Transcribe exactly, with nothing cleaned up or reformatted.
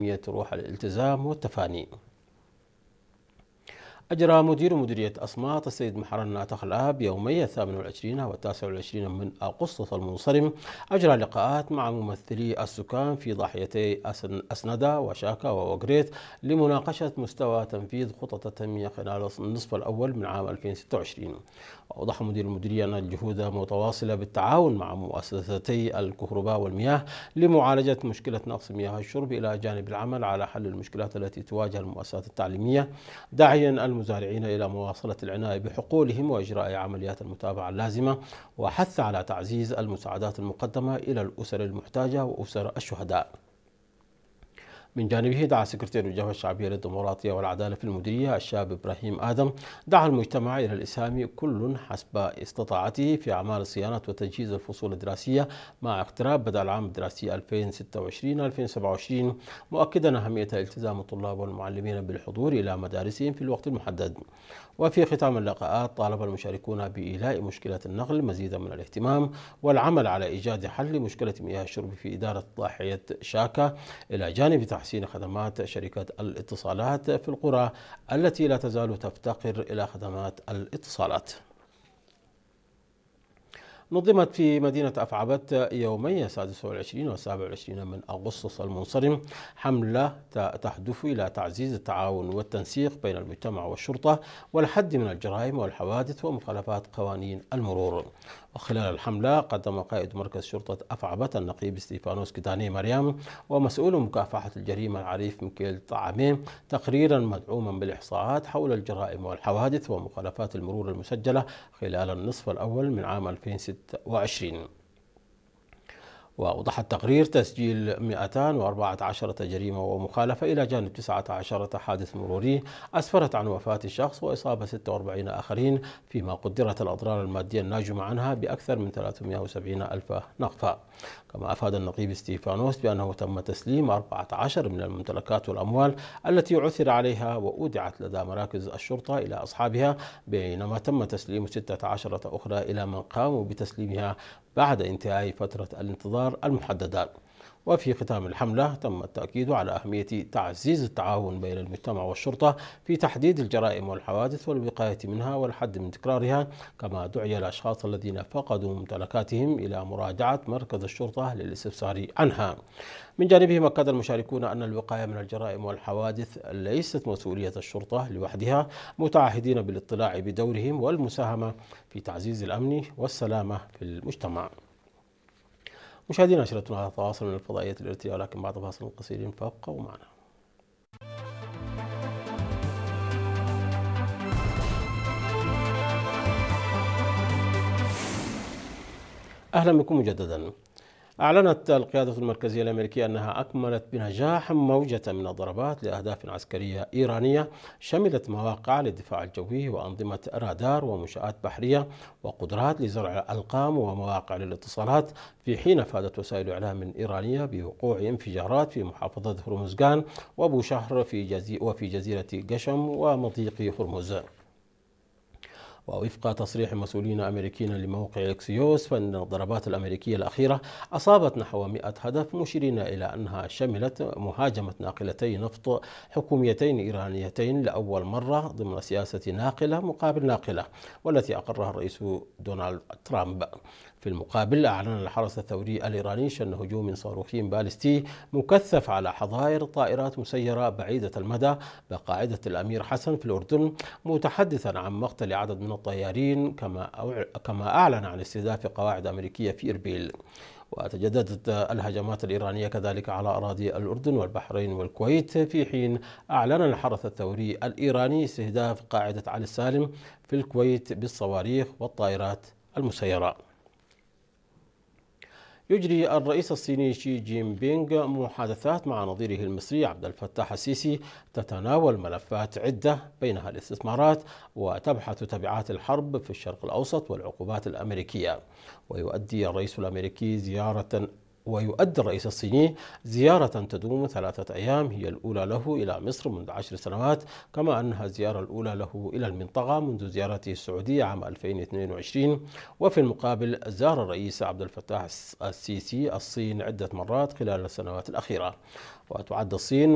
روح الالتزام والتفاني. أجرى مدير مديرية أصمات السيد محرن ناتخ الآب يومي الثامن والعشرين والتاسع والعشرين من أغسطس المنصرم أجرى لقاءات مع ممثلي السكان في ضاحيتي أسندة وشاكا ووغريت لمناقشة مستوى تنفيذ خطط التنمية خلال النصف الأول من عام ألفين وستة وعشرين. وأوضح مدير المديرية أن الجهود متواصلة بالتعاون مع مؤسستي الكهرباء والمياه لمعالجة مشكلة نقص مياه الشرب إلى جانب العمل على حل المشكلات التي تواجه المؤسسات التعليمية، داعيا المزارعين إلى مواصلة العناية بحقولهم وإجراء عمليات المتابعة اللازمة، وحث على تعزيز المساعدات المقدمة إلى الأسر المحتاجة وأسر الشهداء. من جانبه دعا سكرتير الجبهة الشعبية للديمقراطية والعدالة في المديرية الشاب إبراهيم آدم دعا المجتمع إلى الإسهام كل حسب استطاعته في أعمال صيانة وتجهيز الفصول الدراسية مع اقتراب بدء العام الدراسي ألفين وستة وعشرين ألفين وسبعة وعشرين، مؤكدا أهمية التزام الطلاب والمعلمين بالحضور إلى مدارسهم في الوقت المحدد. وفي ختام اللقاءات طالب المشاركون بإيلاء مشكلة النقل مزيدا من الاهتمام والعمل على إيجاد حل لمشكلة مياه الشرب في إدارة ضاحية شاكا، إلى جانب تحسين خدمات شركة الاتصالات في القرى التي لا تزال تفتقر إلى خدمات الاتصالات. نظمت في مدينة أفعبت يومي السادس والعشرين والسابع والعشرين من أغسطس المنصرم حملة تهدف إلى تعزيز التعاون والتنسيق بين المجتمع والشرطة والحد من الجرائم والحوادث ومخالفات قوانين المرور. وخلال الحملة قدم قائد مركز شرطة أفعبت النقيب ستيفانوس كداني مريم ومسؤول مكافحة الجريمة العريف ميكيل طعامين تقريرا مدعوما بالإحصاءات حول الجرائم والحوادث ومخالفات المرور المسجلة خلال النصف الأول من عام ألفين وستة وعشرين. وأوضح التقرير تسجيل مئتين وأربعة عشر جريمة ومخالفة إلى جانب تسعة عشر حادث مروري أسفرت عن وفاة شخص وإصابة ستة وأربعين آخرين، فيما قدرت الأضرار المادية الناجمة عنها بأكثر من ثلاثمئة وسبعين ألف نقفة. كما أفاد النقيب ستيفانوس بأنه تم تسليم أربعة عشر من الممتلكات والأموال التي عثر عليها وأودعت لدى مراكز الشرطة إلى أصحابها، بينما تم تسليم ستة عشر أخرى إلى من قاموا بتسليمها بعد انتهاء فترة الانتظار المحددة. وفي ختام الحملة تم التأكيد على أهمية تعزيز التعاون بين المجتمع والشرطة في تحديد الجرائم والحوادث والوقاية منها والحد من تكرارها، كما دعي الأشخاص الذين فقدوا ممتلكاتهم إلى مراجعة مركز الشرطة للاستفسار عنها. من جانبهم أكد المشاركون أن الوقاية من الجرائم والحوادث ليست مسؤولية الشرطة لوحدها، متعهدين بالاطلاع بدورهم والمساهمة في تعزيز الأمن والسلامة في المجتمع. مشاهدينا، نشرتنا على تواصل من الفضائية الإرتياح، ولكن بعد فاصل قصير فابقوا معنا. أهلا بكم مجددا. أعلنت القيادة المركزية الأمريكية أنها أكملت بنجاح موجة من الضربات لأهداف عسكرية إيرانية شملت مواقع للدفاع الجوي وأنظمة رادار ومنشآت بحرية وقدرات لزرع الألقام ومواقع للاتصالات، في حين أفادت وسائل إعلام إيرانية بوقوع انفجارات في محافظة هرمزغان وبوشهر في جزي وفي جزيرة قشم ومضيق هرمز. ووفق تصريح مسؤولين أمريكيين لموقع إكسيوس، فإن الضربات الأمريكية الأخيرة أصابت نحو مئة هدف، مشيرين إلى أنها شملت مهاجمة ناقلتي نفط حكوميتين إيرانيتين لأول مرة ضمن سياسة ناقلة مقابل ناقلة، والتي أقرها الرئيس دونالد ترامب. في المقابل أعلن الحرس الثوري الإيراني شن هجوم صاروخي باليستي مكثف على حظائر طائرات مسيرة بعيدة المدى بقاعدة الأمير حسن في الأردن، متحدثا عن مقتل عدد من الطيارين، كما كما أعلن عن استهداف قواعد أمريكية في إربيل. وتجددت الهجمات الإيرانية كذلك على أراضي الأردن والبحرين والكويت، في حين أعلن الحرس الثوري الإيراني استهداف قاعدة علي السالم في الكويت بالصواريخ والطائرات المسيرة. يجري الرئيس الصيني شي جين بينغ محادثات مع نظيره المصري عبد الفتاح السيسي تتناول ملفات عدة، بينها الاستثمارات وتبحث تبعات الحرب في الشرق الأوسط والعقوبات الأمريكية. ويؤدي الرئيس الأمريكي زيارة ويؤدي الرئيس الصيني زيارة تدوم ثلاثة أيام، هي الأولى له إلى مصر منذ عشر سنوات، كما أنها الزيارة الأولى له إلى المنطقة منذ زيارته السعودية عام ألفين واثنين وعشرين. وفي المقابل زار الرئيس عبد الفتاح السيسي الصين عدة مرات خلال السنوات الأخيرة. وتعد الصين